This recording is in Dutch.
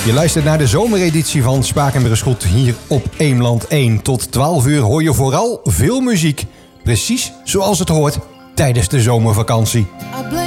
Je luistert naar de zomereditie van Spaak en Bereschoet hier op Eemland 1. Tot 12 uur hoor je vooral veel muziek. Precies zoals het hoort tijdens de zomervakantie.